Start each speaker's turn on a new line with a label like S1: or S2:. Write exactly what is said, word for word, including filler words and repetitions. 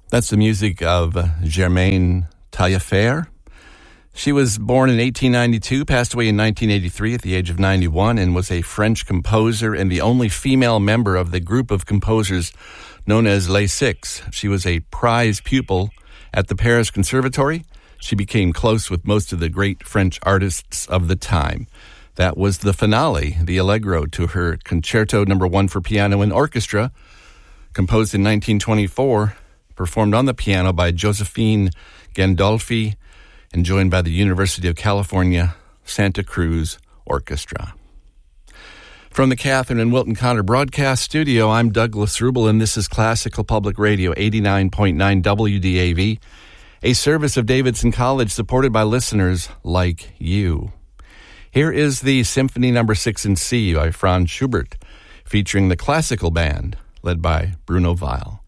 S1: That's the music of Germaine Taillefer. She was born in eighteen ninety-two, passed away in nineteen eighty-three at the age of ninety-one, and was a French composer and the only female member of the group of composers known as Les Six. She was a prize pupil at the Paris Conservatory. She became close with most of the great French artists of the time. That was the finale, the allegro to her Concerto Number One for Piano and Orchestra, composed in nineteen twenty-four, performed on the piano by Josephine Gandolfi, and joined by the University of California, Santa Cruz Orchestra. From the Catherine and Wilton Connor Broadcast Studio, I'm Douglas Rubel, and this is Classical Public Radio, eighty-nine point nine W D A V, a service of Davidson College supported by listeners like you. Here is the Symphony Number Six in C by Franz Schubert, featuring the classical band led by Bruno Weil.